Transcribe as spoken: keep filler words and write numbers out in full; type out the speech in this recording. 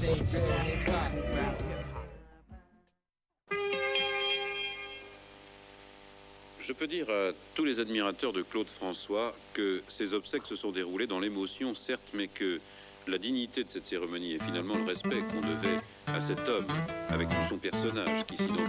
Je peux dire à tous les admirateurs de Claude François que ces obsèques se sont déroulées dans l'émotion, certes, mais que la dignité de cette cérémonie et finalement le respect qu'on devait à cet homme, avec tout son personnage qui s'identifie